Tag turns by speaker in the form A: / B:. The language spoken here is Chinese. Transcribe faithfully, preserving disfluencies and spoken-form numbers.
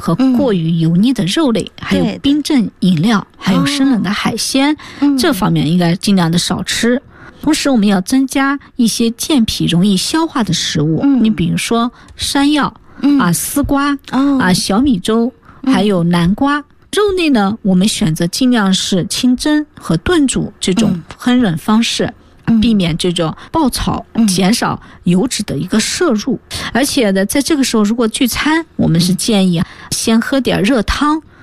A: 和过于油腻的肉类，还有冰镇饮料，还有生冷的海鲜，这方面应该尽量的少吃。同时我们要增加一些健脾容易消化的食物，你比如说山药啊、丝瓜啊、小米粥，还有南瓜。肉类呢，我们选择尽量是清蒸和炖煮这种烹饪方式，避免这种爆炒，减少油脂的一个摄入。而且呢，在这个时候如果聚餐，我们是建议先喝点热汤